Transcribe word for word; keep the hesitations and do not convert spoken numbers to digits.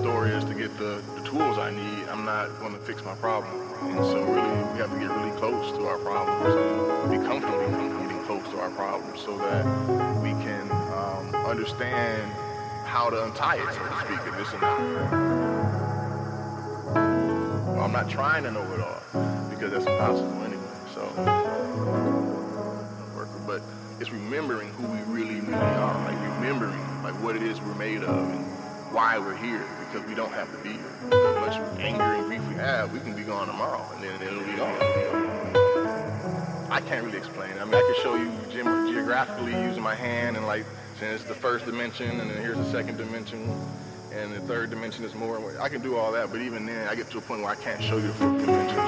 story is to get the, the tools I need, I'm not going to fix my problem. And so really, we have to get really close to our problems and be comfortable getting close to our problems so that we can um, understand how to untie it, so to speak, if it's a knot. Well, I'm not trying to know it all, because that's impossible anyway. So, but it's remembering who we really, really are, like remembering like what it is we're made of and why we're here, because we don't have to be here. As much anger and grief we have, we can be gone tomorrow, and then it'll be gone. I can't really explain it. I mean, I can show you ge geographically using my hand, and like, saying it's the first dimension, and then here's the second dimension, and the third dimension is more. I can do all that, but even then, I get to a point where I can't show you the fourth dimension.